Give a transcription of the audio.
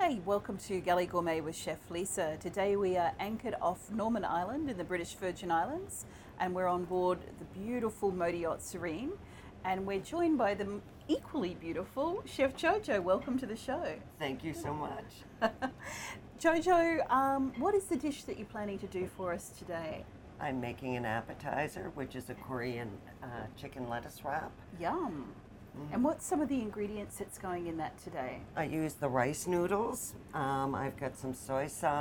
Hey, welcome to Galley Gourmet with Chef Lisa. Today we are anchored off Norman Island in the British Virgin Islands, and we're on board the beautiful motor yacht Serene, and we're joined by the equally beautiful Chef Jojo. Welcome to the show. Thank you so much. Jojo, what is the dish that you're planning to do for us today? I'm making an appetizer, which is a Korean chicken lettuce wrap. Yum. And what's some of the ingredients that's going in that today? I use the rice noodles. I've got some soy sauce.